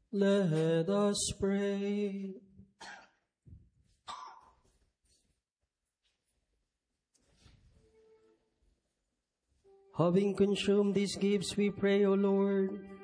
Let us pray. Having consumed these gifts, we pray, O Lord,